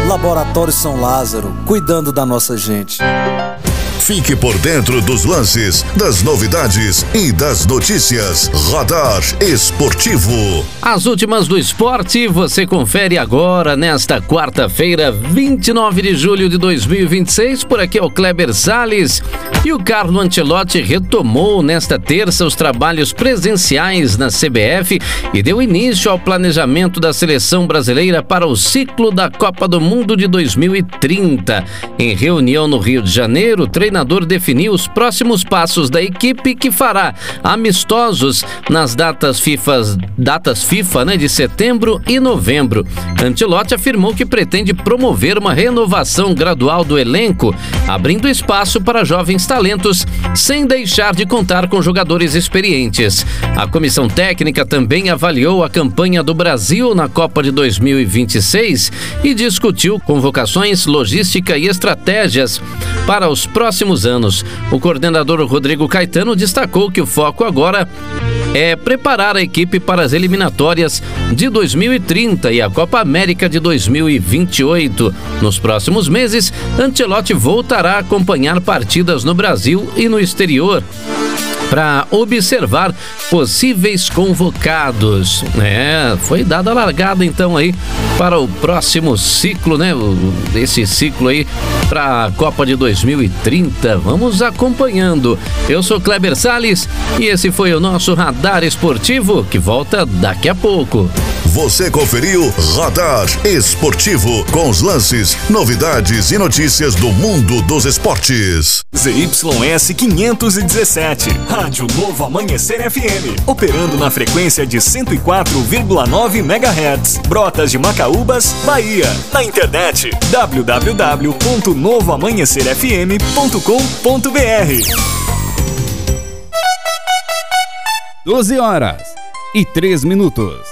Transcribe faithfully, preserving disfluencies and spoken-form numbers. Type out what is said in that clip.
Laboratório São Lázaro, cuidando da nossa gente. Fique por dentro dos lances, das novidades e das notícias. Radar Esportivo. As últimas do esporte você confere agora nesta quarta-feira, vinte e nove de julho de dois mil e vinte e seis. Por aqui é o Kleber Salles. E o Carlo Ancelotti retomou nesta terça os trabalhos presenciais na C B F e deu início ao planejamento da seleção brasileira para o ciclo da Copa do Mundo de dois mil e trinta. Em reunião no Rio de Janeiro, o treinador definiu os próximos passos da equipe, que fará amistosos nas datas FIFA, datas FIFA né, de setembro e novembro. Ancelotti afirmou que pretende promover uma renovação gradual do elenco, abrindo espaço para jovens talentos, sem deixar de contar com jogadores experientes. A comissão técnica também avaliou a campanha do Brasil na Copa de dois mil e vinte e seis e discutiu convocações, logística e estratégias para os próximos anos. O coordenador Rodrigo Caetano destacou que o foco agora é preparar a equipe para as eliminatórias de dois mil e trinta e a Copa América de dois mil e vinte e oito. Nos próximos meses, Ancelotti voltará a acompanhar partidas no Brasil e no exterior para observar possíveis convocados. É, foi dada a largada então aí para o próximo ciclo, né? Esse ciclo aí para a Copa de dois mil e trinta. Vamos acompanhando. Eu sou Kleber Salles e esse foi o nosso Radar Esportivo, que volta daqui a pouco. Você conferiu Radar Esportivo, com os lances, novidades e notícias do mundo dos esportes. Z Y S quinhentos e dezessete, Rádio Novo Amanhecer F M, operando na frequência de cento e quatro vírgula nove megahertz, Brotas de Macaúbas, Bahia. Na internet, w w w ponto novo amanhecer f m ponto com ponto b r. doze horas e três minutos.